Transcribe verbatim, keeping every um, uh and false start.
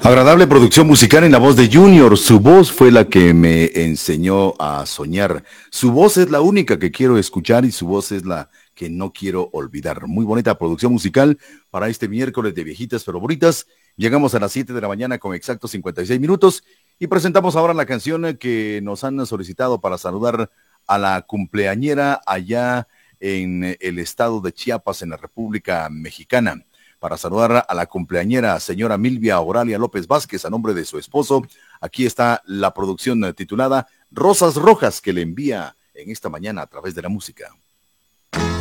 Agradable producción musical en la voz de Junior. Su voz fue la que me enseñó a soñar. Su voz es la única que quiero escuchar y su voz es la que no quiero olvidar. Muy bonita producción musical para este miércoles de viejitas pero bonitas. Llegamos a las siete de la mañana con exactos cincuenta y seis minutos y presentamos ahora la canción que nos han solicitado para saludar a la cumpleañera allá en el estado de Chiapas, en la República Mexicana. Para saludar a la cumpleañera, señora Milvia Auralia López Vázquez, a nombre de su esposo. Aquí está la producción titulada Rosas Rojas, que le envía en esta mañana a través de la música.